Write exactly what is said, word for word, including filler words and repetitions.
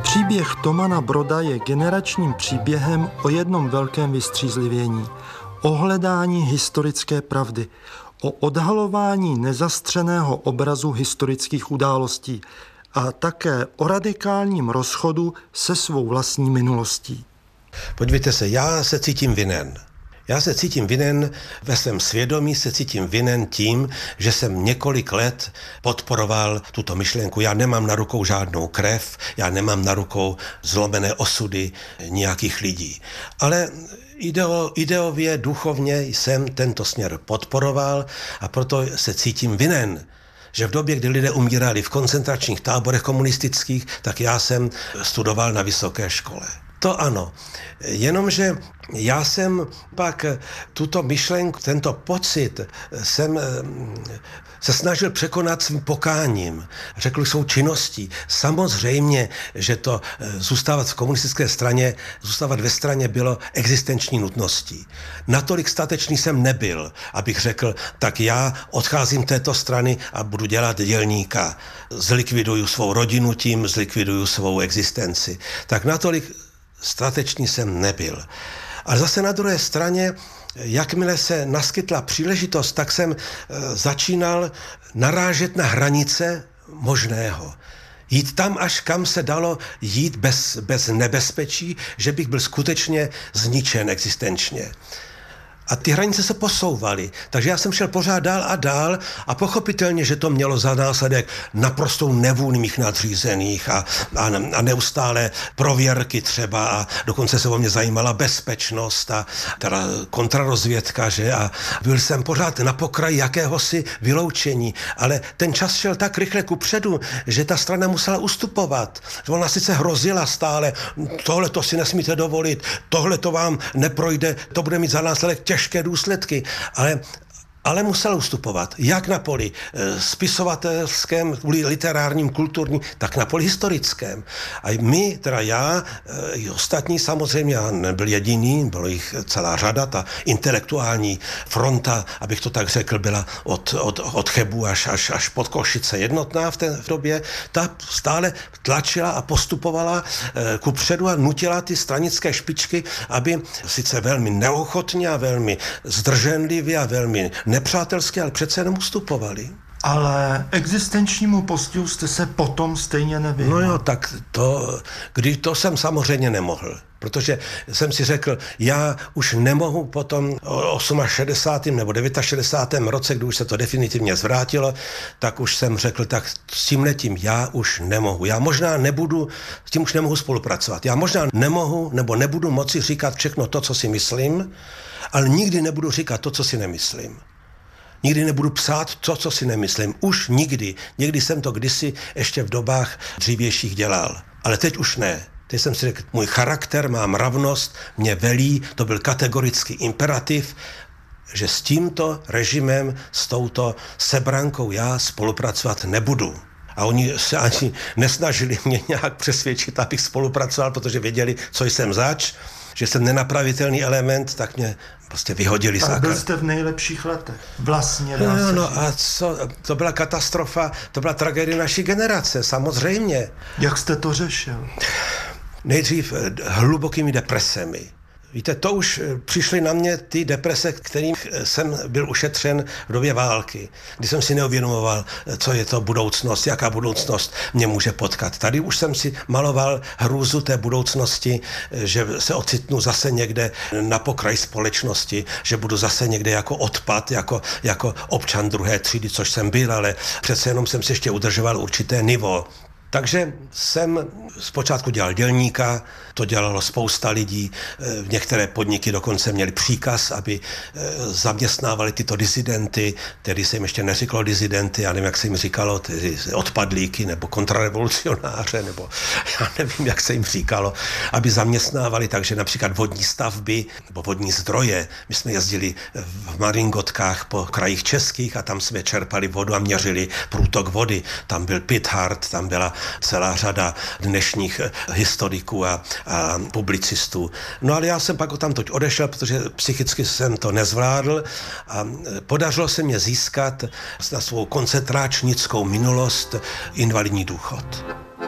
Příběh Tomana Broda je generačním příběhem o jednom velkém vystřízlivění, o hledání historické pravdy, o odhalování nezastřeného obrazu historických událostí a také o radikálním rozchodu se svou vlastní minulostí. Podívejte se, já se cítím vinen. Já se cítím vinen, ve svém svědomí se cítím vinen tím, že jsem několik let podporoval tuto myšlenku. Já nemám na rukou žádnou krev, já nemám na rukou zlomené osudy nějakých lidí. Ale ideo, ideově, duchovně jsem tento směr podporoval a proto se cítím vinen. Že v době, kdy lidé umírali v koncentračních táborech komunistických, tak já jsem studoval na vysoké škole. To ano, jenomže já jsem pak tuto myšlenku, tento pocit jsem se snažil překonat svým pokáním, řekl svou činností. Samozřejmě, že to zůstávat v komunistické straně, zůstávat ve straně bylo existenční nutností. Natolik statečný jsem nebyl, abych řekl, tak já odcházím této strany a budu dělat dělníka. Zlikviduju svou rodinu tím, zlikviduju svou existenci. Tak natolik statečný jsem nebyl. Ale zase na druhé straně, jakmile se naskytla příležitost, tak jsem začínal narážet na hranice možného. Jít tam, až kam se dalo jít bez, bez nebezpečí, že bych byl skutečně zničen existenčně. A ty hranice se posouvaly, takže já jsem šel pořád dál a dál a pochopitelně, že to mělo za následek naprostou nevůli mých nadřízených a, a, a neustále prověrky třeba a dokonce se o mě zajímala bezpečnost a teda kontrarozvědka, že a byl jsem pořád na pokraji jakéhosi vyloučení, ale ten čas šel tak rychle kupředu, že ta strana musela ustupovat. Ona sice hrozila stále, tohle to si nesmíte dovolit, tohle to vám neprojde, to bude mít za následek těžké těžké důsledky, ale, ale musel ustupovat, jak na poli spisovatelském, literárním, kulturním, tak na poli historickém. A my, teda já, i ostatní samozřejmě, já nebyl jediný, bylo jich celá řada, ta intelektuální fronta, abych to tak řekl, byla od, od, od Chebu až, až, až pod Košice jednotná v té v době, ta stále tlačila a postupovala ku předu a nutila ty stranické špičky, aby sice velmi neochotně a velmi zdrženlivě a velmi nepřátelské, ale přece jenom ustupovali. Ale existenčnímu postihu jste se potom stejně nevyhnul. No jo, tak to, když to jsem samozřejmě nemohl. Protože jsem si řekl, já už nemohu potom o šedesátém osmém nebo šedesátém devátém roce, kdy už se to definitivně zvrátilo, tak už jsem řekl, tak s tímhletím já už nemohu. Já možná nebudu, s tím už nemohu spolupracovat. Já možná nemohu nebo nebudu moci říkat všechno to, co si myslím, ale nikdy nebudu říkat to, co si nemyslím. Nikdy nebudu psát to, co si nemyslím. Už nikdy. Někdy jsem to kdysi ještě v dobách dřívějších dělal. Ale teď už ne. Teď jsem si řekl, můj charakter, má mravnost, mě velí, to byl kategorický imperativ, že s tímto režimem, s touto sebrankou já spolupracovat nebudu. A oni se ani nesnažili mě nějak přesvědčit, abych spolupracoval, protože věděli, co jsem zač, že jsem nenapravitelný element, tak mě prostě vyhodili. Ale byl jste v nejlepších letech. Vlastně dá no, se no a co, to byla katastrofa, to byla tragédie naší generace, samozřejmě. Jak jste to řešil? Nejdřív hlubokými depresemi. Víte, to už přišly na mě ty deprese, kterým jsem byl ušetřen v době války, kdy jsem si neuvědomoval, co je to budoucnost, jaká budoucnost mě může potkat. Tady už jsem si maloval hrůzu té budoucnosti, že se ocitnu zase někde na pokraji společnosti, že budu zase někde jako odpad, jako, jako občan druhé třídy, což jsem byl, ale přece jenom jsem si ještě udržoval určité nivo. Takže jsem zpočátku dělal dělníka, to dělalo spousta lidí, některé podniky dokonce měly příkaz, aby zaměstnávali tyto disidenty, tedy se jim ještě neříkalo disidenty, já nevím, jak se jim říkalo, tedy odpadlíky nebo kontrarevolucionáře, nebo já nevím, jak se jim říkalo, aby zaměstnávali, takže například vodní stavby nebo vodní zdroje. My jsme jezdili v maringotkách po krajích českých a tam jsme čerpali vodu a měřili průtok vody. Tam byl Pithard, tam byla celá řada dnešních historiků a, a publicistů. No ale já jsem pak odtamtud odešel, protože psychicky jsem to nezvládl a podařilo se mě získat na svou koncentračnickou minulost invalidní důchod.